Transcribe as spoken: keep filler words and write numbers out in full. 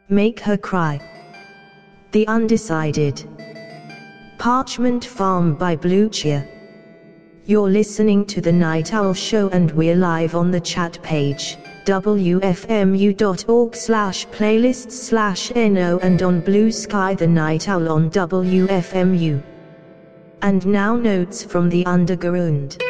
Make Her Cry. The Undecided. Parchment Farm by Blue Cheer. You're listening to The Night Owl Show and we're live on the chat page, w f m u dot org slash playlists slash no, and on Blue Sky The Night Owl on W F M U. And now notes from the Underground.